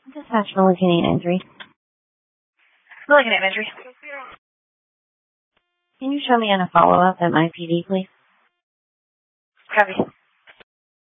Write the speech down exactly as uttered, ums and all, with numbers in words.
Dispatch looking at injury. Looking at injury. Can you show me on a follow-up at my P D, please? Copy.